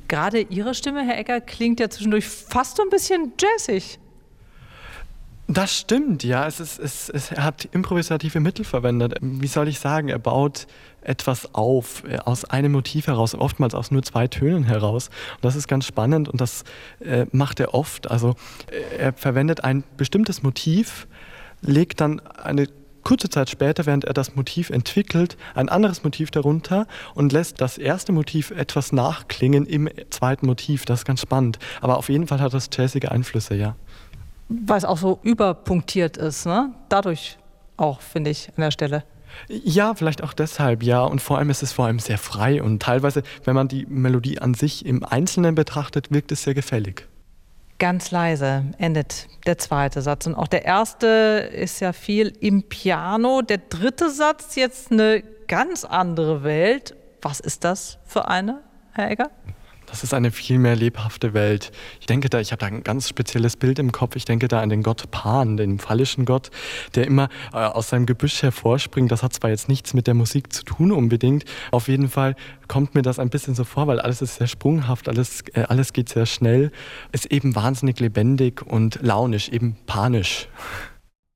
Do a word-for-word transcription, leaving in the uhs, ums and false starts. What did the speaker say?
Gerade Ihre Stimme, Herr Egger, klingt ja zwischendurch fast so ein bisschen jazzig. Das stimmt, ja. Es ist, es, es, er hat improvisative Mittel verwendet. Wie soll ich sagen, er baut etwas auf, aus einem Motiv heraus, oftmals aus nur zwei Tönen heraus. Und das ist ganz spannend und das äh, macht er oft. Also er verwendet ein bestimmtes Motiv, legt dann eine kurze Zeit später, während er das Motiv entwickelt, ein anderes Motiv darunter und lässt das erste Motiv etwas nachklingen im zweiten Motiv. Das ist ganz spannend. Aber auf jeden Fall hat das jazzige Einflüsse, ja. Weil es auch so überpunktiert ist, ne? Dadurch auch, finde ich, an der Stelle. Ja, vielleicht auch deshalb, ja. Und vor allem ist es vor allem sehr frei. Und teilweise, wenn man die Melodie an sich im Einzelnen betrachtet, wirkt es sehr gefällig. Ganz leise endet der zweite Satz. Und auch der erste ist ja viel im Piano. Der dritte Satz jetzt eine ganz andere Welt. Was ist das für eine, Herr Egger? Das ist eine viel mehr lebhafte Welt. Ich denke da, ich habe da ein ganz spezielles Bild im Kopf. Ich denke da an den Gott Pan, den phallischen Gott, der immer äh, aus seinem Gebüsch hervorspringt. Das hat zwar jetzt nichts mit der Musik zu tun unbedingt. Auf jeden Fall kommt mir das ein bisschen so vor, weil alles ist sehr sprunghaft, alles, äh, alles geht sehr schnell. Ist eben wahnsinnig lebendig und launisch, eben panisch.